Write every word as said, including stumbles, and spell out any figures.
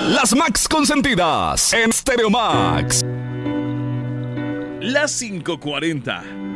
Las Max Consentidas en Stereo Max. Las cinco cuarenta.